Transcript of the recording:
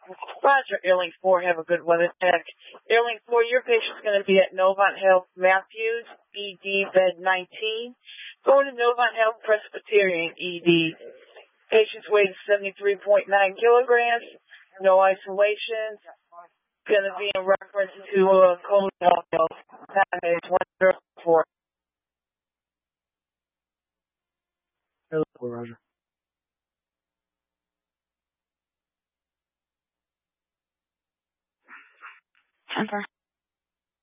Roger, Airlink 4, have a good weather check. Airlink 4, your patient's going to be at Novant Health Matthews, ED bed 19. Going to Novant Health Presbyterian, ED. Patient's weight is 73.9 kilograms. No isolation. Going to be in reference to colonoscopy. Time is 1:04. Hello, Roger. Temper.